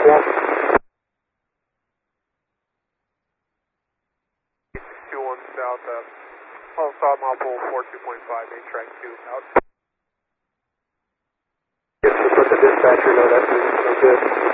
left. 21 south, south mile pool 42.5, 8 track 2 out. Just to put the dispatcher know that's no good.